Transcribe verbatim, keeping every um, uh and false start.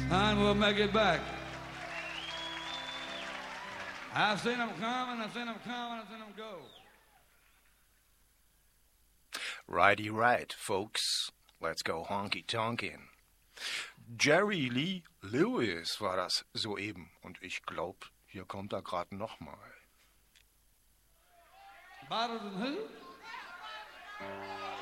and we'll make it back. I've seen them come, and I've seen them come, and I've seen them go. Righty right, folks. Let's go honky-tonkin'. Jerry Lee Lewis war das soeben. Und ich glaub, hier kommt er grad nochmal. Better than who?